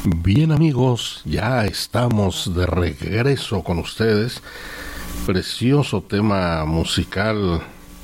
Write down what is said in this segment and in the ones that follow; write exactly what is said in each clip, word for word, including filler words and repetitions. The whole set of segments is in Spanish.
Bien amigos, ya estamos de regreso con ustedes. Precioso tema musical.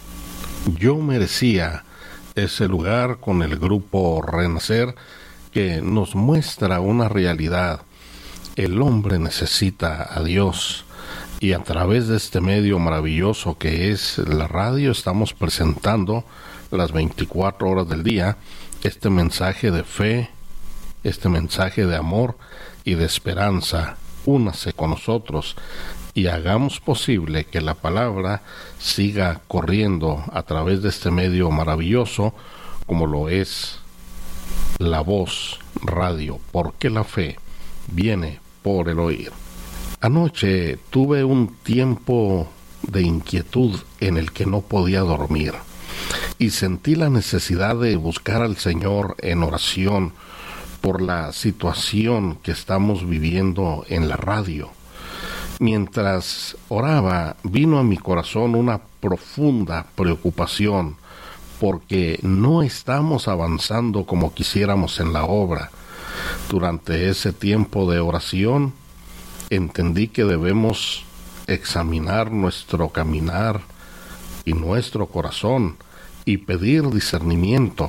Yo merecía ese lugar con el grupo Renacer, que nos muestra una realidad. El hombre necesita a Dios, y a través de este medio maravilloso que es la radio estamos presentando las veinticuatro horas del día este mensaje de fe, este mensaje de amor y de esperanza. Únase con nosotros y hagamos posible que la palabra siga corriendo a través de este medio maravilloso como lo es la voz radio, porque la fe viene por el oír. Anoche tuve un tiempo de inquietud en el que no podía dormir y sentí la necesidad de buscar al Señor en oración por la situación que estamos viviendo en la radio. Mientras oraba, vino a mi corazón una profunda preocupación porque no estamos avanzando como quisiéramos en la obra. Durante ese tiempo de oración, entendí que debemos examinar nuestro caminar y nuestro corazón y pedir discernimiento.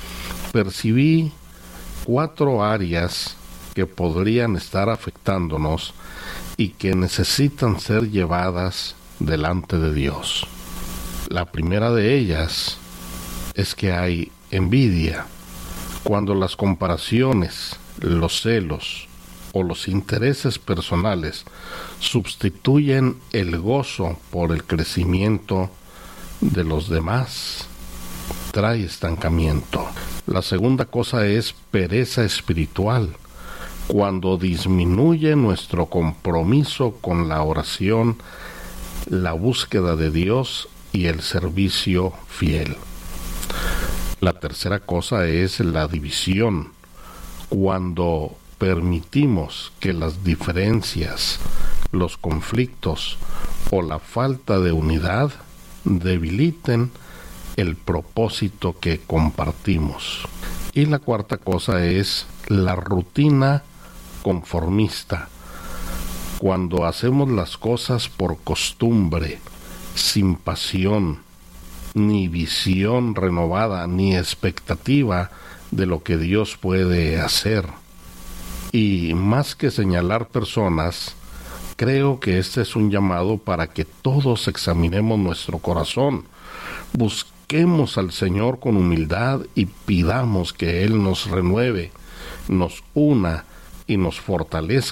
Percibí cuatro áreas que podrían estar afectándonos y que necesitan ser llevadas delante de Dios. La primera de ellas es que hay envidia. Cuando las comparaciones, los celos o los intereses personales sustituyen el gozo por el crecimiento de los demás, trae estancamiento. La segunda cosa es pereza espiritual, cuando disminuye nuestro compromiso con la oración, la búsqueda de Dios y el servicio fiel. La tercera cosa es la división, cuando permitimos que las diferencias, los conflictos o la falta de unidad debiliten el propósito que compartimos. Y la cuarta cosa es la rutina conformista, cuando hacemos las cosas por costumbre, sin pasión, ni visión renovada, ni expectativa de lo que Dios puede hacer. Y más que señalar personas, creo que este es un llamado para que todos examinemos nuestro corazón, busquemos al Señor con humildad y pidamos que Él nos renueve, nos una y nos fortalezca